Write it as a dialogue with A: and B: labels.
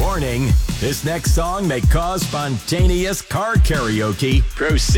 A: Warning, this next song may cause spontaneous car karaoke. Proceed.